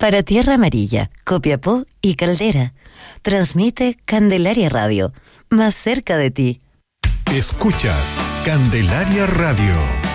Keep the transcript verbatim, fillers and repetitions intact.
Para Tierra Amarilla, Copiapó y Caldera. Transmite Candelaria Radio, más cerca de ti. Escuchas Candelaria Radio.